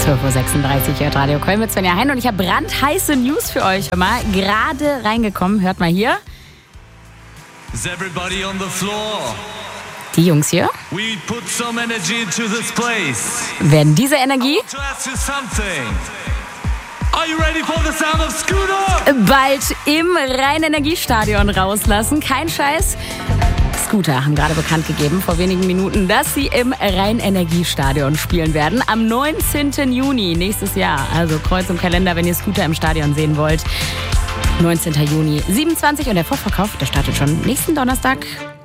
12.36 Uhr, Radio Köln mit Svenja Hein und ich habe brandheiße News für euch. Mal gerade reingekommen, hört mal hier. Is everybody on the floor? Die Jungs hier We put some energy into this place. werden diese Energie To ask you something. Are you ready for the sound of Scooter? bald im Rhein-Energiestadion rauslassen. Kein Scheiß. Scooter haben gerade bekannt gegeben, vor wenigen Minuten, dass sie im Rhein-Energiestadion spielen werden. Am 19. Juni nächstes Jahr. Also Kreuz im Kalender, wenn ihr Scooter im Stadion sehen wollt. 19. Juni, 27 und der Vorverkauf, der startet schon nächsten Donnerstag.